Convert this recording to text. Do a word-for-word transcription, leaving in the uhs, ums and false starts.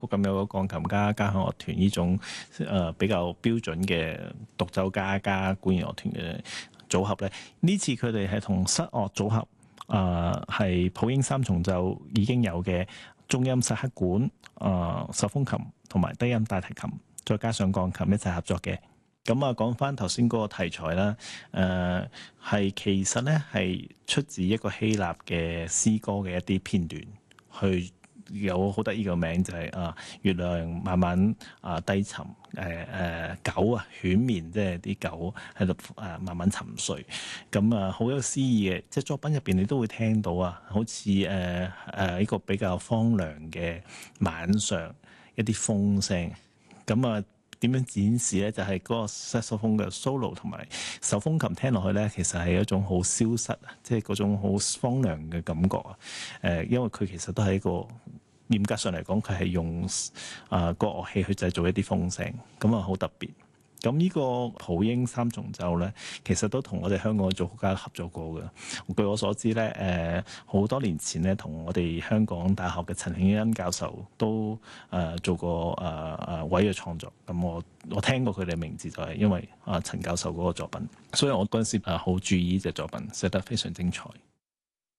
咁有個鋼琴家交響樂團呢種誒、呃、比較標準嘅獨奏家加管弦樂團嘅組合咧，呢次佢哋係同室樂組合，誒係普英三重奏已經有嘅中音薩克管、誒、呃、手風琴同埋低音大提琴，再加上鋼琴一齊合作嘅。咁啊，講翻頭先嗰個題材啦，誒、呃、係其實咧係出自一個希臘嘅詩歌嘅一啲片段，去有好得意個名就係、是、啊月亮慢慢啊低沉，誒、呃、誒狗啊犬眠，即係啲狗喺度誒慢慢沉睡，咁啊好有詩意嘅，即係作品入邊你都會聽到啊，好似誒誒呢個比較荒涼嘅晚上一啲風聲，咁啊。點樣展示咧？就係、是、嗰個 saxophone 嘅 solo 同埋手風琴聽落去咧，其實係一種好消失啊，即係嗰種好荒涼嘅感覺啊。誒，因為佢其實都係一個嚴格上嚟講，佢係用啊個樂器去製造一啲風聲，咁啊好特別。咁呢個普英三重奏咧，其實都同我哋香港嘅作曲家合作過嘅。據我所知咧，誒、呃、好多年前咧，同我哋香港大學嘅陳慶恩教授都誒、呃、做過誒誒位嘅創作。咁我我聽過佢哋名字就係因為啊陳教授嗰個作品，所以我嗰陣時誒好注意呢隻作品，寫得非常精彩。